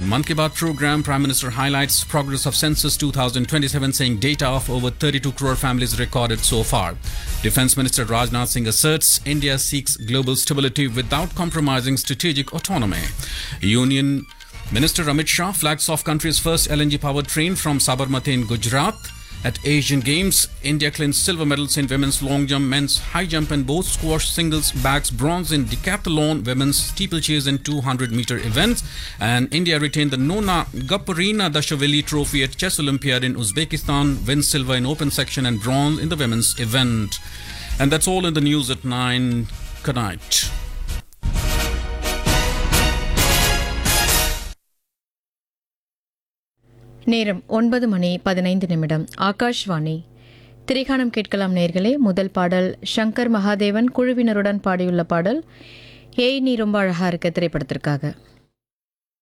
Mann Ki Baat program, Prime Minister highlights progress of Census 2027, saying data of over 32 crore families recorded so far. Defence Minister Rajnath Singh asserts India seeks global stability without compromising strategic autonomy. Union Minister Amit Shah flags off country's first LNG-powered train from Sabarmati in Gujarat. At Asian Games, India clinched silver medals in women's long jump, men's high jump and both squash singles, bags, bronze in decathlon, women's steeplechase and 200-meter events. And India retained the Nona Gaparina Dashaveli Trophy at Chess Olympiad in Uzbekistan, wins silver in open section and bronze in the women's event. And that's all in the news at 9. Good night. நேரம் 9:15 ஆகாஷ்வாணி. திரைகாணம் கேட்கலாம் நேர்களே. முதல் பாடல் சங்கர் மகாதேவன் குழுவினருடன் பாடியுள்ள பாடல் ஏய் நீ ரொம்ப அழகா இருக்க திரைப்படத்திற்காக.